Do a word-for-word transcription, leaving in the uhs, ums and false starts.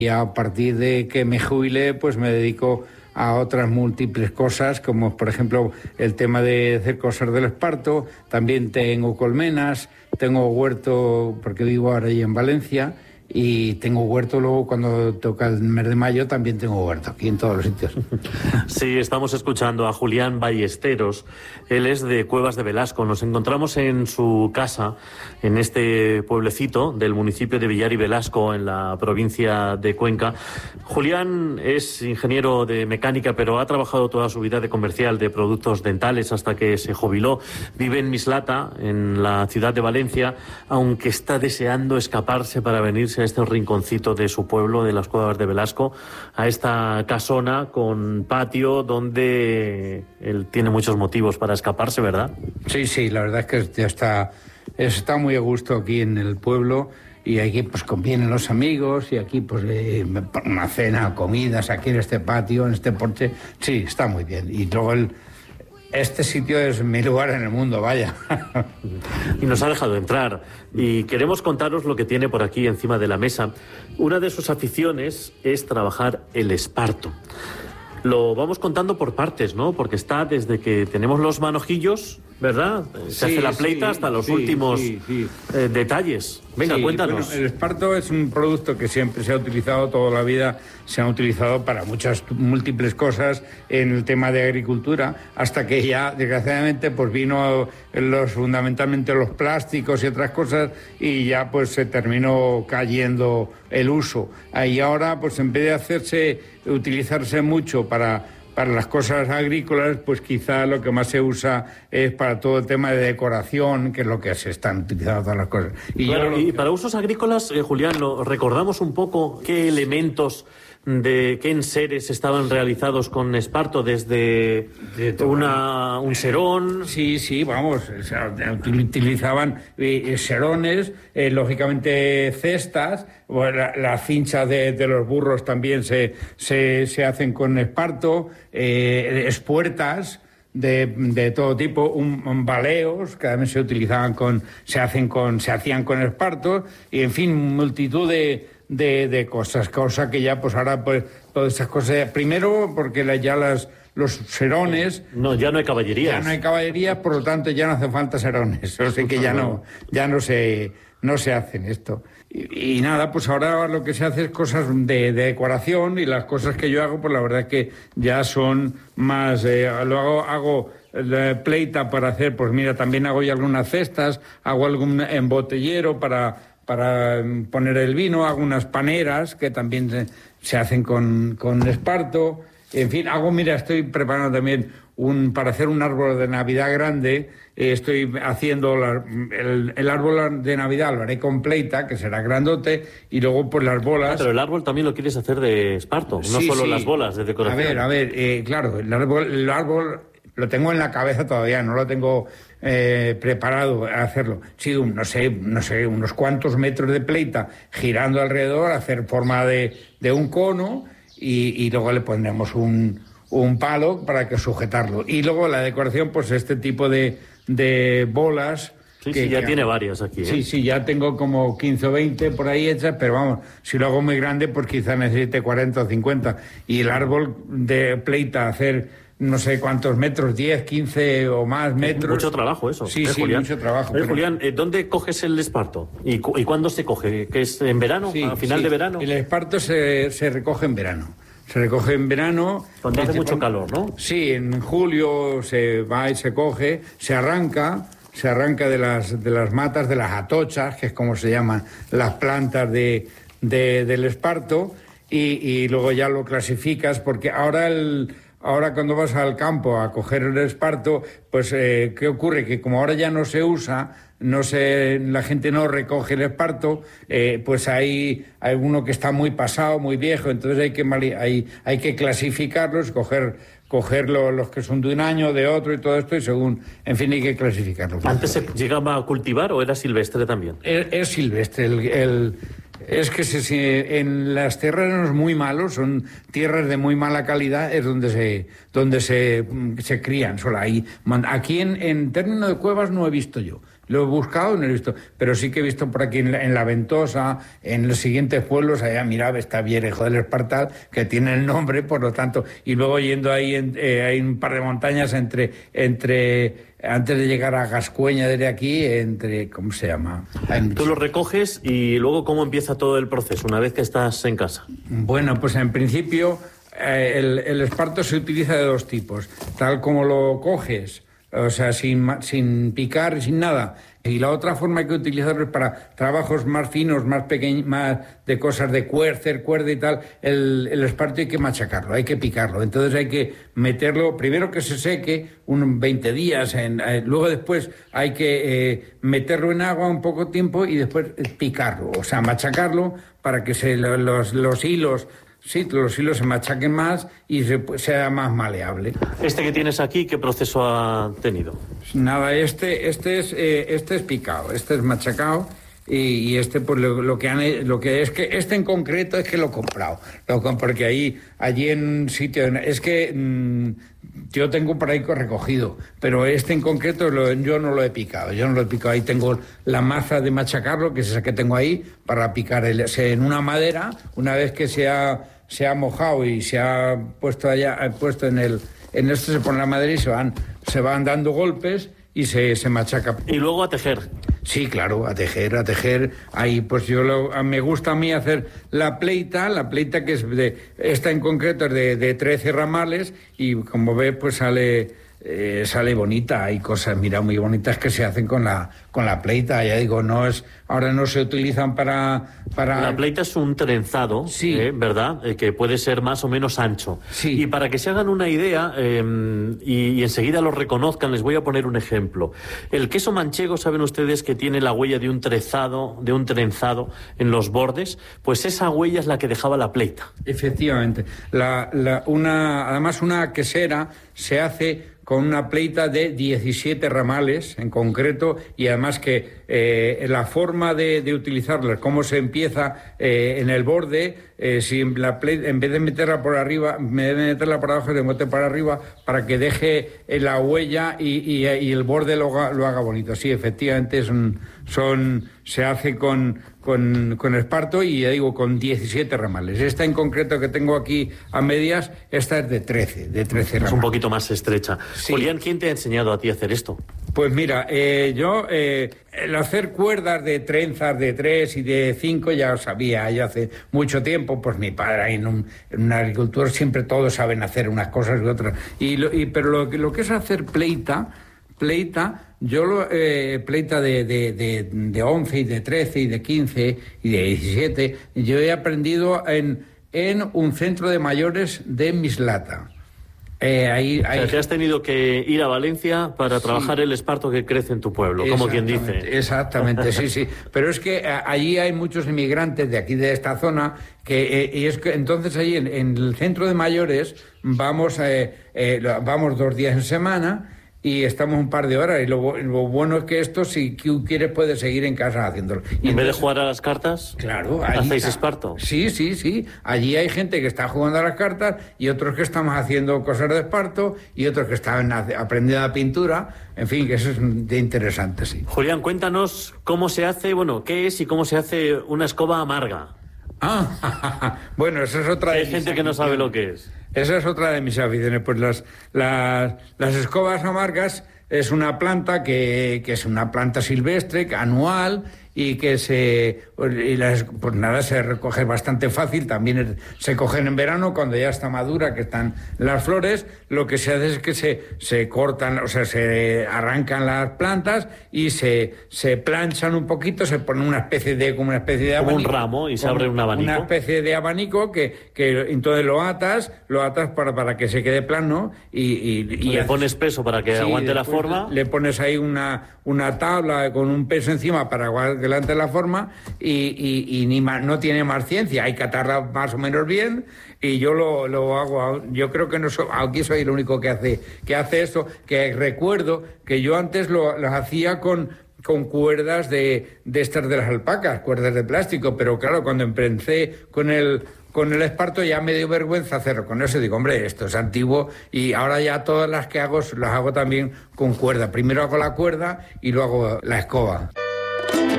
Y a partir de que me jubilé, pues me dedico a otras múltiples cosas, como por ejemplo el tema de hacer cosas del esparto. También tengo colmenas, tengo huerto, porque vivo ahora ahí en Valencia, y tengo huerto luego cuando toca el mes de mayo, también tengo huerto aquí en todos los sitios. Sí, estamos escuchando a Julián Ballesteros. Él es de Cuevas de Velasco. Nos encontramos en su casa, en este pueblecito del municipio de Villar y Velasco, en la provincia de Cuenca. Julián es ingeniero de mecánica, pero ha trabajado toda su vida de comercial de productos dentales hasta que se jubiló. Vive en Mislata, en la ciudad de Valencia, aunque está deseando escaparse para venirse a este rinconcito de su pueblo, de las Cuevas de Velasco, a esta casona con patio donde él tiene muchos motivos para escaparse, ¿verdad? Sí, sí, la verdad es que ya está, está muy a gusto aquí en el pueblo, y aquí pues convienen los amigos, y aquí pues eh, una cena, comidas, aquí en este patio, en este porche. Sí, está muy bien. Y luego el Este sitio es mi lugar en el mundo, vaya. Y nos ha dejado entrar. Y queremos contaros lo que tiene por aquí encima de la mesa. Una de sus aficiones es trabajar el esparto. Lo vamos contando por partes, ¿no? Porque está desde que tenemos los manojillos, ¿verdad? Se sí, hace la pleita sí, hasta los sí, últimos sí, sí. Eh, detalles. Venga, sí, cuéntanos. Bueno, el esparto es un producto que siempre se ha utilizado toda la vida, se ha utilizado para muchas múltiples cosas en el tema de agricultura, hasta que ya, desgraciadamente, pues vino los fundamentalmente los plásticos y otras cosas, y ya pues se terminó cayendo el uso. Y ahora, pues en vez de hacerse, utilizarse mucho para... Para las cosas agrícolas, pues quizá lo que más se usa es para todo el tema de decoración, que es lo que se están utilizando todas las cosas. Y, claro, y para usos agrícolas, eh, Julián, ¿lo recordamos un poco qué elementos, de qué enseres estaban realizados con esparto? Desde de una, un serón... Sí, sí, vamos, o sea, utilizaban eh, serones, eh, lógicamente cestas, bueno, la, las cinchas de, de los burros también se, se, se hacen con esparto, eh, espuertas de, de todo tipo, un, un baleos que también se utilizaban con, se hacen con, se hacían con esparto, y en fin, multitud de De, de cosas, cosa que ya pues ahora pues todas esas cosas, primero porque la, ya las los serones, no, ya no hay caballerías, ya no hay caballerías, por lo tanto ya no hace falta serones, o sea que ya no ya no se no se hacen esto, y, y nada, pues ahora lo que se hace es cosas de, de decoración, y las cosas que yo hago pues la verdad es que ya son más, eh, lo hago hago la pleita para hacer, pues mira, también hago ya algunas cestas, hago algún embotellero para para poner el vino, hago unas paneras que también se, se hacen con, con esparto. En fin, hago, mira, estoy preparando también un para hacer un árbol de Navidad grande. Eh, estoy haciendo la, el, el árbol de Navidad, lo haré con pleita, que será grandote, y luego pues las bolas... Ah, pero el árbol también lo quieres hacer de esparto, no sí, solo sí. las bolas de decoración. A ver, a ver, eh, claro, el árbol, el árbol lo tengo en la cabeza todavía, no lo tengo... Eh, preparado a hacerlo. Sí, un, no sé, no sé, unos cuantos metros de pleita girando alrededor, hacer forma de, de un cono, y, y luego le pondremos un, un palo para que sujetarlo. Y luego la decoración, pues este tipo de, de bolas. Sí, que, sí, ya que, tiene varias aquí, ¿eh? Sí, sí, ya tengo como quince o veinte por ahí hechas, pero vamos, si lo hago muy grande, pues quizá necesite cuarenta o cincuenta. Y el árbol de pleita, hacer... no sé cuántos metros, diez, quince o más metros. Mucho trabajo eso. Sí, ¿eh, sí, Julián? mucho trabajo. Eh, pero... Julián, ¿dónde coges el esparto? ¿Y, cu ¿Y cuándo se coge? ¿Que es en verano? Sí, ¿A final sí. de verano? El esparto se, se recoge en verano. Se recoge en verano. Cuando hace mucho calor, ¿no? Sí, en julio se va y se coge, se arranca, se arranca de las, de las matas, de las atochas, que es como se llaman las plantas de, de, del esparto, y, y luego ya lo clasificas, porque ahora el... Ahora cuando vas al campo a coger el esparto, pues eh, ¿qué ocurre? Que como ahora ya no se usa, no se, la gente no recoge el esparto, eh, pues hay, hay uno que está muy pasado, muy viejo, entonces hay que, hay, hay que clasificarlos, coger, coger lo, los que son de un año, de otro y todo esto, y según, en fin, hay que clasificarlos. ¿Antes se llegaba a cultivar o era silvestre también? Es, es silvestre, el... el Es que se, se, en las terrenos muy malos, son tierras de muy mala calidad, es donde se donde se, se crían. Solo ahí. Aquí en, en términos de cuevas no he visto yo. Lo he buscado y no lo he visto, pero sí que he visto por aquí en la, en la Ventosa, en los siguientes pueblos, allá, mira, está Vierejo del Espartal, que tiene el nombre, por lo tanto, y luego yendo ahí, en, eh, hay un par de montañas entre, entre, antes de llegar a Gascueña desde aquí, entre, ¿cómo se llama? Tú lo recoges y luego, ¿cómo empieza todo el proceso una vez que estás en casa? Bueno, pues en principio eh, el, el esparto se utiliza de dos tipos, tal como lo coges, o sea, sin, sin picar y sin nada. Y la otra forma que utilizarlo es para trabajos más finos, más pequeños, más de cosas de cuercer, cuerda y tal. El, el esparto hay que machacarlo, hay que picarlo. Entonces hay que meterlo, primero que se seque, unos veinte días, en, eh, luego después hay que eh, meterlo en agua un poco tiempo y después picarlo, o sea, machacarlo para que se, los, los hilos... Sí, los hilos se machaquen más y se, sea más maleable. ¿Este que tienes aquí, qué proceso ha tenido? Nada, este, este, es, eh, este es picado, este es machacado y, y este pues lo, lo que han, lo que es que este en concreto es que lo he comprado, lo, porque ahí, allí en un sitio, es que mmm, yo tengo por ahí recogido, pero este en concreto lo, yo no lo he picado, yo no lo he picado, ahí tengo la maza de machacarlo, que es esa que tengo ahí, para picar el, en una madera, una vez que se ha, se ha mojado y se ha puesto allá, puesto en el, en esto se pone la madera y se van, se van dando golpes y se, se machaca. Y luego a tejer. Sí, claro, a tejer, a tejer. Ahí, pues yo lo, me gusta a mí hacer la pleita, la pleita que es de, esta en concreto es de, de trece ramales y como ves, pues sale, eh, sale bonita. Hay cosas, mira, muy bonitas que se hacen con la, con la pleita. Ya digo, no es, ahora no se utilizan para, para... La pleita es un trenzado, sí. eh, ¿verdad? Eh, que puede ser más o menos ancho. Sí. Y para que se hagan una idea eh, y, y enseguida lo reconozcan, les voy a poner un ejemplo. El queso manchego, saben ustedes que tiene la huella de un trenzado, de un trenzado en los bordes, pues esa huella es la que dejaba la pleita. Efectivamente. La, la, una, además una quesera se hace con una pleita de diecisiete ramales en concreto y además que eh, la forma de, de utilizarla, cómo se empieza eh, en el borde, eh, si la pleita, en vez de meterla por arriba, en vez de meterla por abajo, se mete para arriba para que deje la huella y, y, y el borde lo, lo haga bonito. Sí, efectivamente son, son, se hace con, con, con esparto y, ya digo, con diecisiete ramales. Esta en concreto que tengo aquí a medias, esta es de trece, de trece ramales. Es un poquito más estrecha. Sí. Julián, ¿quién te ha enseñado a ti a hacer esto? Pues mira, eh, yo eh, el hacer cuerdas de trenzas de tres y de cinco ya lo sabía, ya hace mucho tiempo, pues mi padre en, un, en una agricultura siempre todos saben hacer unas cosas y otras. Y, lo, y pero lo, lo que es hacer pleita, pleita, yo lo, eh, pleita de, de, de, de once y de trece y de quince y de diecisiete, yo he aprendido en, en un centro de mayores de Mislata. Eh, ahí, ahí... O sea, que has tenido que ir a Valencia para sí. trabajar el esparto que crece en tu pueblo, como quien dice. Exactamente, sí, sí. Pero es que eh, allí hay muchos inmigrantes de aquí, de esta zona, que eh, y es que entonces allí en, en el centro de mayores vamos, eh, eh, vamos dos días en semana y estamos un par de horas. Y lo, lo bueno es que esto, si tú quieres, puedes seguir en casa haciéndolo. Y en entonces, vez de jugar a las cartas, claro, ¿hacéis está. esparto? Sí, sí, sí. Allí hay gente que está jugando a las cartas y otros que estamos haciendo cosas de esparto y otros que están aprendiendo la pintura. En fin, que eso es de interesante, sí. Julián, cuéntanos cómo se hace, bueno, qué es y cómo se hace una escoba amarga. Ah, bueno, esa es otra de Hay gente que no sabe lo que es. Esa es otra de mis aficiones. Pues las, las, las escobas amargas es una planta que, que es una planta silvestre, anual, y que se y las, pues nada, se recoge bastante fácil. También es, se cogen en verano cuando ya está madura, que están las flores. Lo que se hace es que se, se cortan, o sea, se arrancan las plantas y se, se planchan un poquito, se pone una especie de como una especie de abanico, como un ramo y se abre un abanico, una especie de abanico que, que entonces lo atas lo atas para, para que se quede plano y, y, y le pones peso para que sí, aguante la forma, le pones ahí una, una tabla con un peso encima para que aguante la forma y, y, y ni más, no tiene más ciencia, hay que atarla más o menos bien y yo lo, lo hago, yo creo que no so, aquí soy el único que hace, que hace eso, que recuerdo que yo antes lo, lo hacía con con cuerdas de, de estas de las alpacas, cuerdas de plástico, pero claro, cuando empecé con el con el esparto ya me dio vergüenza hacerlo con eso. Digo, hombre, esto es antiguo y ahora ya todas las que hago las hago también con cuerda. Primero hago la cuerda y luego la escoba.